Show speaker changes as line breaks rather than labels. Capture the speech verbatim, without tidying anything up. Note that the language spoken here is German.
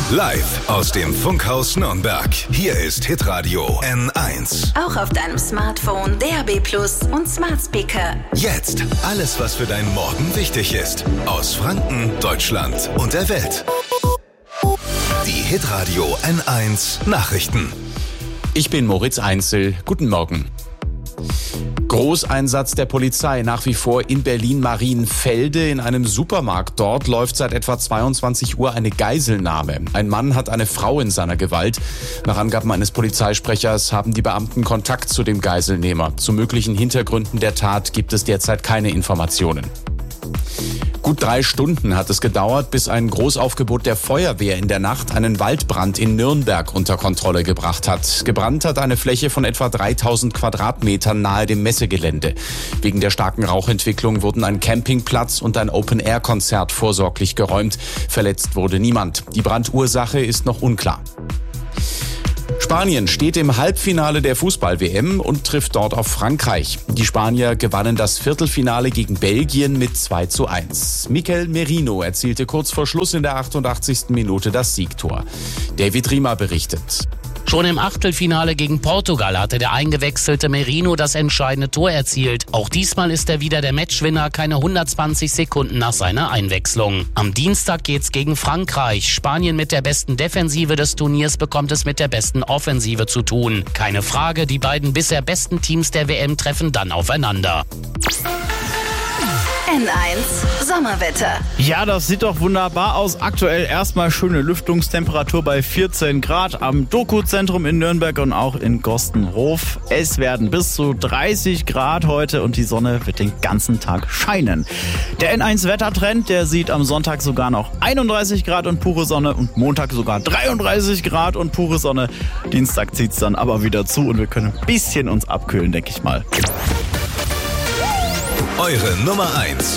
Live aus dem Funkhaus Nürnberg. Hier ist Hitradio N eins.
Auch auf deinem Smartphone, D A B Plus und Smart Speaker.
Jetzt alles, was für deinen Morgen wichtig ist. Aus Franken, Deutschland und der Welt. Die Hitradio N eins Nachrichten.
Ich bin Moritz Einzel. Guten Morgen. Großeinsatz der Polizei nach wie vor in Berlin-Marienfelde. In einem Supermarkt dort läuft seit etwa zweiundzwanzig Uhr eine Geiselnahme. Ein Mann hat eine Frau in seiner Gewalt. Nach Angaben eines Polizeisprechers haben die Beamten Kontakt zu dem Geiselnehmer. Zu möglichen Hintergründen der Tat gibt es derzeit keine Informationen. Gut drei Stunden hat es gedauert, bis ein Großaufgebot der Feuerwehr in der Nacht einen Waldbrand in Nürnberg unter Kontrolle gebracht hat. Gebrannt hat eine Fläche von etwa dreitausend Quadratmetern nahe dem Messegelände. Wegen der starken Rauchentwicklung wurden ein Campingplatz und ein Open-Air-Konzert vorsorglich geräumt. Verletzt wurde niemand. Die Brandursache ist noch unklar. Spanien steht im Halbfinale der Fußball-W M und trifft dort auf Frankreich. Die Spanier gewannen das Viertelfinale gegen Belgien mit zwei zu eins. Mikel Merino erzielte kurz vor Schluss in der achtundachtzigsten Minute das Siegtor. David Riemer berichtet.
Schon im Achtelfinale gegen Portugal hatte der eingewechselte Merino das entscheidende Tor erzielt. Auch diesmal ist er wieder der Matchwinner, keine hundertzwanzig Sekunden nach seiner Einwechslung. Am Dienstag geht's gegen Frankreich. Spanien mit der besten Defensive des Turniers bekommt es mit der besten Offensive zu tun. Keine Frage, die beiden bisher besten Teams der W M treffen dann aufeinander.
N eins Sommerwetter.
Ja, das sieht doch wunderbar aus. Aktuell erstmal schöne Lüftungstemperatur bei vierzehn Grad am Doku-Zentrum in Nürnberg und auch in Gostenhof. Es werden bis zu dreißig Grad heute und die Sonne wird den ganzen Tag scheinen. Der N eins Wettertrend, der sieht am Sonntag sogar noch einunddreißig Grad und pure Sonne und Montag sogar dreiunddreißig Grad und pure Sonne. Dienstag zieht's dann aber wieder zu und wir können ein bisschen uns abkühlen, denke ich mal.
Eure Nummer eins